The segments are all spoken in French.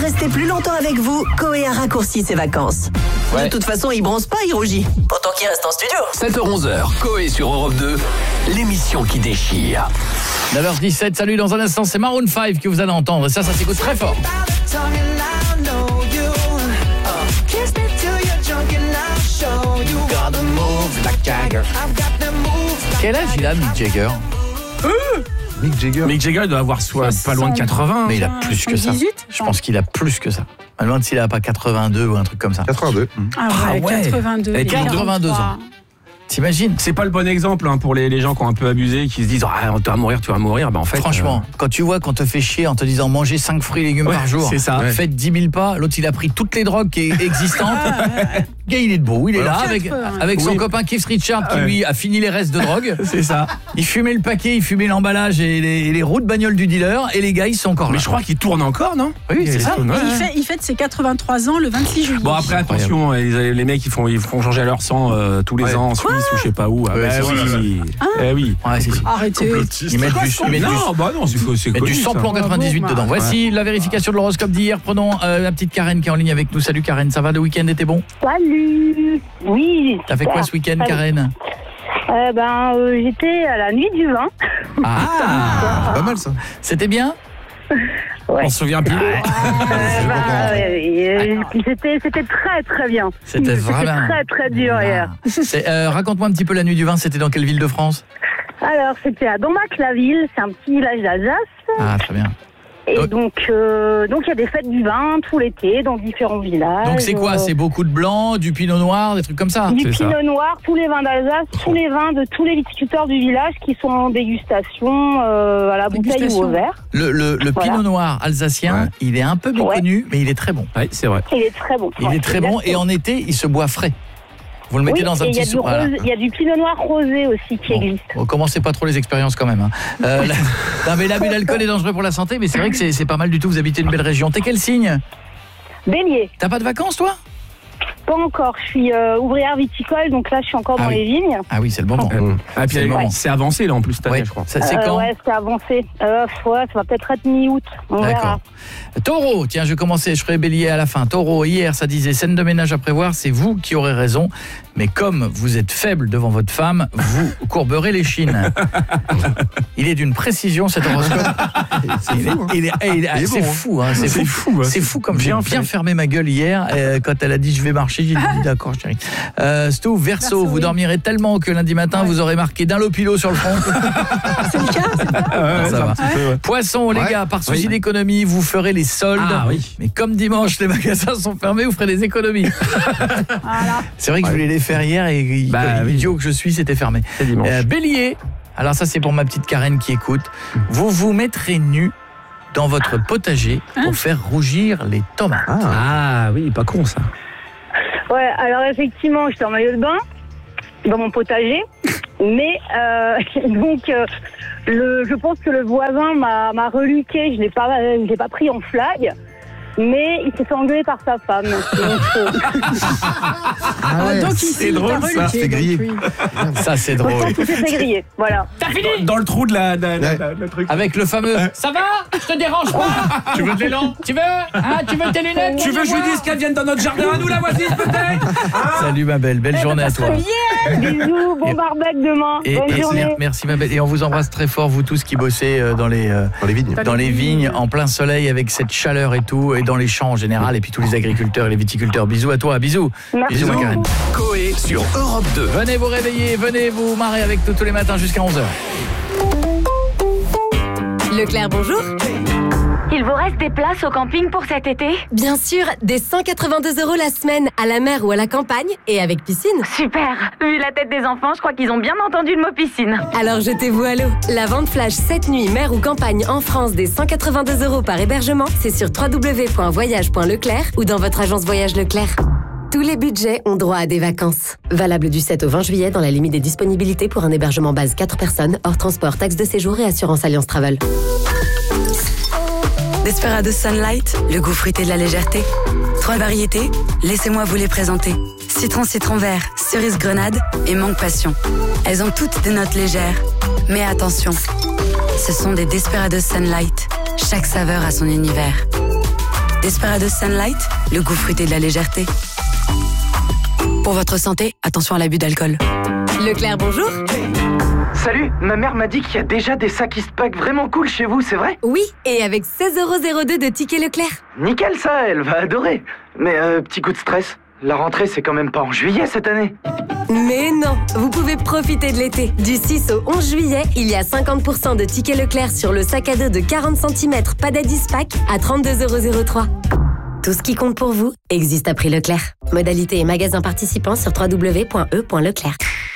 rester plus longtemps avec vous, Coé a raccourci ses vacances. Ouais. De toute façon, il bronze pas, il rougit. Autant qu'il reste en studio. 7h-11h, Coé sur Europe 2, l'émission qui déchire. 9h17, salut, dans un instant, c'est Maroon 5 que vous allez entendre. Et ça s'écoute très fort. Quel âge il a, Mick Jagger? Mick Jagger doit avoir pas loin de 80. Mais il a plus que ça. 18, je pense qu'il a plus que ça. À loin de s'il a pas 82 ou un truc comme ça. 82. Ah ouais. 82. Et 82 ans. T'imagines? C'est pas le bon exemple pour les gens qui ont un peu abusé, qui se disent tu vas mourir. En fait, franchement, quand tu vois qu'on te fait chier en te disant mangez 5 fruits et légumes par jour, c'est ça. Faites 10 000 pas, l'autre il a pris toutes les drogues qui existantes. Le gars il est debout, il est là avec son copain Keith Richards qui lui a fini les restes de drogue. C'est ça. Il fumait le paquet, il fumait l'emballage et les roues de bagnole du dealer, et les gars ils sont encore là. Mais je crois qu'il tourne encore, non? Oui, c'est ça. Il fête ses 83 ans le 26 juillet. Bon, après attention, les mecs ils font changer leur sang tous les ans en Suisse ou je sais pas où. Oui. Arrêtez. Ils mettent du samplon 98 dedans. Voici la vérification de l'horoscope d'hier. Prenons la petite Karen qui est en ligne avec nous. Salut Karen, ça va, le week-end était bon? Salut. Oui. T'as fait quoi ce week-end, Karen? J'étais à la nuit du vin. Ah, pas mal ça. C'était bien? Ouais. On se souvient plus. C'était très très bien. C'était vraiment très très dur hier. Raconte-moi un petit peu la nuit du vin, c'était dans quelle ville de France? Alors c'était à Dombac-la-Ville, c'est un petit village d'Alsace. Ah, très bien. Et donc il y a des fêtes du vin tout l'été dans différents villages. Donc c'est quoi? C'est beaucoup de blanc, du pinot noir, des trucs comme ça? Du pinot noir, tous les vins d'Alsace, tous les vins de tous les viticulteurs du village qui sont en dégustation à la bouteille ou au verre. Le pinot noir alsacien, il est un peu méconnu, mais il est très bon. Oui, c'est vrai. Il est très bon. Il est très bon et en été, il se boit frais. Vous le mettez dans un petit soupe. Il y a du pinot noir rosé aussi qui existe. Commencez pas trop les expériences quand même. Non mais l'abus d'alcool est dangereux pour la santé, mais c'est vrai que c'est pas mal du tout. Vous habitez une belle région. T'es quel signe? Bélier. T'as pas de vacances toi? Pas encore, je suis ouvrière viticole, donc là je suis encore dans les vignes. Ah oui, c'est le moment. Ah, puis c'est avancé là en plus cette année, je crois. C'est quand? Ouais, c'est avancé. Ça va peut-être être mi-août. On verra. Taureau, tiens, je vais commencer, je ferai bélier à la fin. Taureau, hier ça disait scène de ménage à prévoir, c'est vous qui aurez raison, mais comme vous êtes faible devant votre femme, vous courberez les chines. Il est d'une précision cet horoscope. C'est fou, hein, c'est fou comme j'ai bien fermé ma gueule hier quand elle a dit je vais marcher, j'ai dit d'accord chérie. Stu, Verseau, vous dormirez tellement que lundi matin vous aurez marqué d'un lopilo sur le front. C'est le cas, ça va. Poisson, les gars, par souci d'économie, vous ferez les soldes. Mais comme dimanche les magasins sont fermés, vous ferez des économies. Voilà. C'est vrai que je voulais les faire hier et idiot que je suis, c'était fermé. Bélier, alors ça c'est pour ma petite Karen qui écoute. Vous vous mettrez nu dans votre potager pour faire rougir les tomates. Ah oui, pas con ça. Ouais, alors effectivement, j'étais en maillot de bain dans mon potager, mais je pense que le voisin m'a reluqué, je l'ai pas pris en flag. Mais il s'est fait engueuler par sa femme. Donc c'est drôle ça, c'est grillé. Ça c'est drôle. Il s'est fait griller, voilà. T'as fini? Dans le trou de le truc. Avec le fameux ça va? Je te dérange pas? Tu veux de l'élan? Tu veux tes lunettes? Tu veux que je lui dise qu'elle vienne dans notre jardin à nous la voisine peut-être? Salut ma belle journée à toi. Bisous, bon barbecue demain. Bonne journée. Merci ma belle, et on vous embrasse très fort vous tous qui bossez dans les vignes en plein soleil avec cette chaleur et tout, et dans les champs en général, et puis tous les agriculteurs et les viticulteurs. Bisous à toi, bisous. Bisous ma Karen. Coé sur Europe 2. Venez vous réveiller, venez vous marrer avec nous tous les matins jusqu'à 11h. Leclerc, bonjour. Il vous reste des places au camping pour cet été? Bien sûr, des 182 € la semaine, à la mer ou à la campagne, et avec piscine. Super. Vu la tête des enfants, je crois qu'ils ont bien entendu le mot piscine. Alors jetez-vous à l'eau. La vente flash cette nuit, mer ou campagne en France, des 182 € par hébergement, c'est sur www.voyage.leclerc ou dans votre agence Voyage Leclerc. Tous les budgets ont droit à des vacances. Valable du 7 au 20 juillet dans la limite des disponibilités pour un hébergement base 4 personnes, hors transport, taxe de séjour et assurance Alliance Travel. Desperados Sunlight, le goût fruité de la légèreté. 3 variétés, laissez-moi vous les présenter. Citron vert, cerise grenade et mangue passion. Elles ont toutes des notes légères. Mais attention, ce sont des Desperados Sunlight. Chaque saveur a son univers. Desperados Sunlight, le goût fruité de la légèreté. Pour votre santé, attention à l'abus d'alcool. Leclerc, bonjour. Salut, ma mère m'a dit qu'il y a déjà des sacs Eastpak vraiment cool chez vous, c'est vrai? Oui, et avec 16,02 € de tickets Leclerc. Nickel ça, elle va adorer. Mais petit coup de stress, la rentrée c'est quand même pas en juillet cette année. Mais non, vous pouvez profiter de l'été. Du 6 au 11 juillet, il y a 50% de tickets Leclerc sur le sac à dos de 40 cm Padad Eastpak à 32,03 €. Tout ce qui compte pour vous existe à prix Leclerc. Modalité et magasins participants sur www.e.leclerc.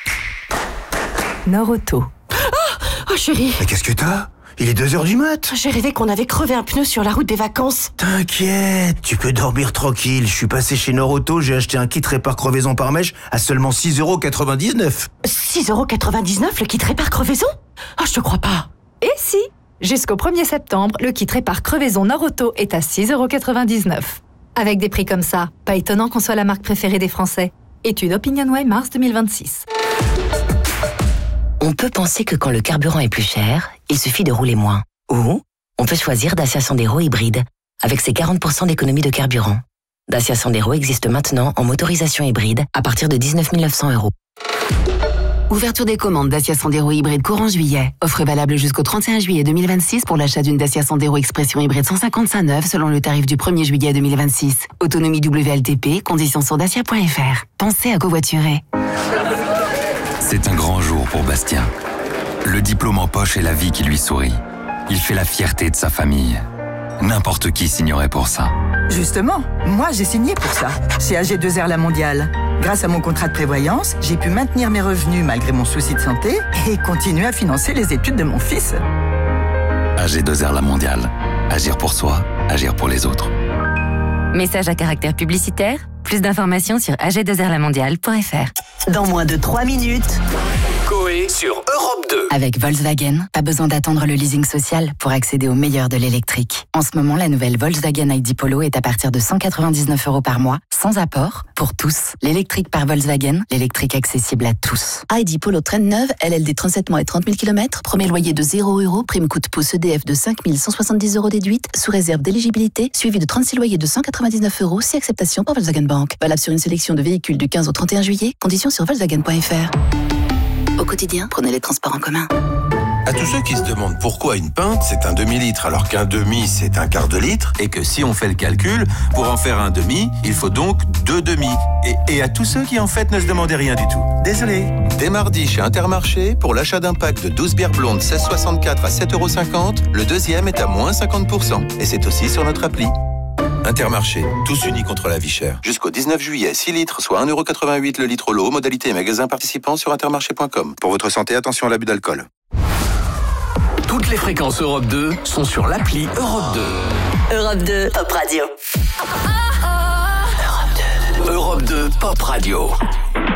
Norauto. Oh chérie. Mais qu'est-ce que t'as? Il est 2h du mat. J'ai rêvé qu'on avait crevé un pneu sur la route des vacances. T'inquiète, tu peux dormir tranquille. Je suis passé chez Norauto, j'ai acheté un kit répare crevaison par mèche à seulement 6,99 €. 6,99 € le kit répare crevaison? Oh, je te crois pas. Et si? Jusqu'au 1er septembre, le kit répare crevaison Norauto est à 6,99 €. Avec des prix comme ça, pas étonnant qu'on soit la marque préférée des Français. Étude OpinionWay mars 2026. On peut penser que quand le carburant est plus cher, il suffit de rouler moins. Ou on peut choisir Dacia Sandero hybride, avec ses 40% d'économie de carburant. Dacia Sandero existe maintenant en motorisation hybride à partir de 19 900 €. Ouverture des commandes Dacia Sandero hybride courant juillet. Offre valable jusqu'au 31 juillet 2026 pour l'achat d'une Dacia Sandero Expression hybride 155 neuve selon le tarif du 1er juillet 2026. Autonomie WLTP, conditions sur dacia.fr. Pensez à covoiturer. C'est un grand jour pour Bastien. Le diplôme en poche et la vie qui lui sourit. Il fait la fierté de sa famille. N'importe qui signerait pour ça. Justement, moi j'ai signé pour ça, chez AG2R La Mondiale. Grâce à mon contrat de prévoyance, j'ai pu maintenir mes revenus malgré mon souci de santé et continuer à financer les études de mon fils. AG2R La Mondiale. Agir pour soi, agir pour les autres. Message à caractère publicitaire. Plus d'informations sur ag2rlamondiale.fr. Dans moins de 3 minutes... Coé sur Europe 2. Avec Volkswagen, pas besoin d'attendre le leasing social pour accéder au meilleur de l'électrique. En ce moment, la nouvelle Volkswagen ID Polo est à partir de 199 € par mois, sans apport, pour tous. L'électrique par Volkswagen, l'électrique accessible à tous. ID Polo traîne neuve, LLD 37 mois et 30 000 km, premier loyer de 0 €, prime coup de pouce EDF de 5 170 € déduite, sous réserve d'éligibilité, suivi de 36 loyers de 199 €, si acceptation par Volkswagen Bank. Valable sur une sélection de véhicules du 15 au 31 juillet, conditions sur Volkswagen.fr. Au quotidien, prenez les transports en commun. À tous ceux qui se demandent pourquoi une pinte c'est un demi-litre alors qu'un demi c'est un quart de litre, et que si on fait le calcul, pour en faire un demi, il faut donc 2 demi. Et à tous ceux qui en fait ne se demandaient rien du tout. Désolé. Dès mardi chez Intermarché, pour l'achat d'un pack de 12 bières blondes 16,64 à 7,50 €, le deuxième est à moins 50%. Et c'est aussi sur notre appli. Intermarché, tous unis contre la vie chère. Jusqu'au 19 juillet, 6 litres, soit 1,88 € le litre au lot. Modalité et magasin participants sur intermarché.com. Pour votre santé, attention à l'abus d'alcool. Toutes les fréquences Europe 2 sont sur l'appli Europe 2. Europe 2, Pop Radio. Europe 2, Pop Radio.